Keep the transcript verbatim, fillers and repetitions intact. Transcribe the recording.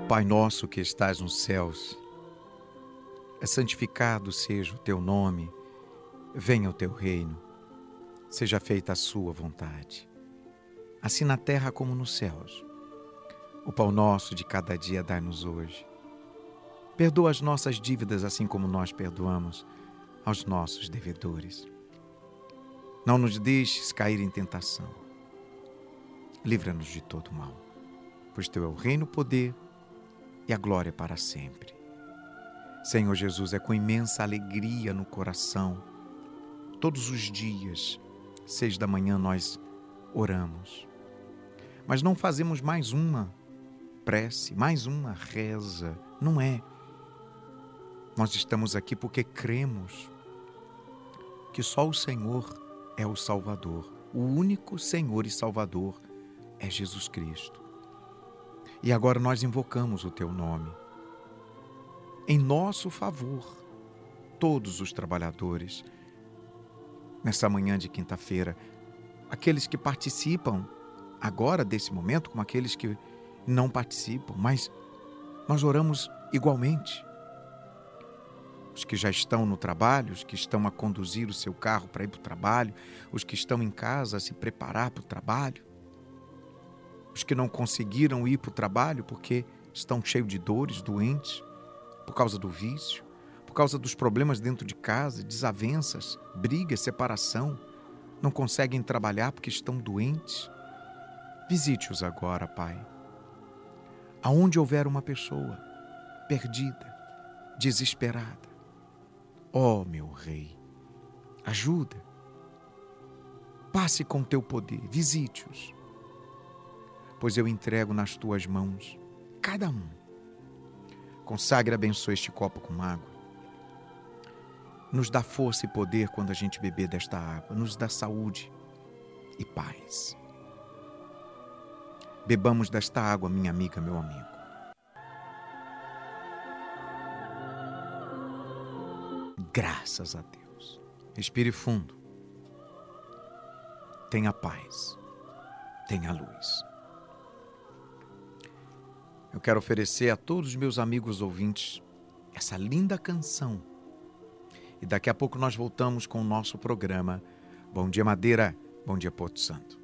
Pai nosso que estás nos céus, santificado seja o teu nome, venha o teu reino, seja feita a sua vontade, assim na terra como nos céus. O pão nosso de cada dia dai-nos hoje. Perdoa as nossas dívidas assim como nós perdoamos aos nossos devedores. Não nos deixes cair em tentação. Livra-nos de todo mal, pois teu é o reino, o poder e a glória para sempre. Senhor Jesus, é com imensa alegria no coração, todos os dias, seis da manhã, nós oramos. Mas não fazemos mais uma prece, mais uma reza, não é. Nós estamos aqui porque cremos que só o Senhor é o Salvador. O único Senhor e Salvador é Jesus Cristo. E agora nós invocamos o teu nome. Em nosso favor, todos os trabalhadores, nessa manhã de quinta-feira, aqueles que participam agora desse momento, como aqueles que não participam, mas nós oramos igualmente. Os que já estão no trabalho, os que estão a conduzir o seu carro para ir para o trabalho, os que estão em casa a se preparar para o trabalho, os que não conseguiram ir para o trabalho porque estão cheios de dores, doentes, por causa do vício, por causa dos problemas dentro de casa, desavenças, brigas, separação, não conseguem trabalhar porque estão doentes. Visite-os agora, Pai. Aonde houver uma pessoa perdida, desesperada, ó meu Rei, ajuda, passe com teu poder, visite-os, pois eu entrego nas tuas mãos cada um. Consagre e abençoe este copo com água. Nos dá força e poder quando a gente beber desta água. Nos dá saúde e paz. Bebamos desta água, minha amiga, meu amigo. Graças a Deus. Respire fundo. Tenha paz. Tenha luz. Eu quero oferecer a todos os meus amigos ouvintes essa linda canção. E daqui a pouco nós voltamos com o nosso programa. Bom dia, Madeira. Bom dia, Porto Santo.